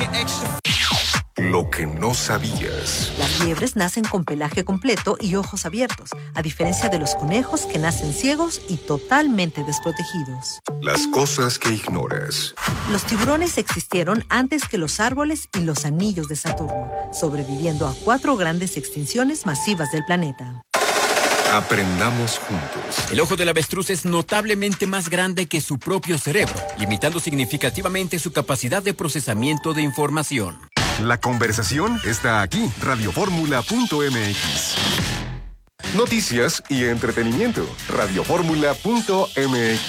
Lo que no sabías. Las liebres nacen con pelaje completo y ojos abiertos, a diferencia de los conejos que nacen ciegos y totalmente desprotegidos. Las cosas que ignoras. Los tiburones existieron antes que los árboles y los anillos de Saturno, sobreviviendo a 4 grandes extinciones masivas del planeta. Aprendamos juntos. El ojo del avestruz es notablemente más grande que su propio cerebro, limitando significativamente su capacidad de procesamiento de información. La conversación está aquí, radioformula.mx. Noticias y entretenimiento, radioformula.mx.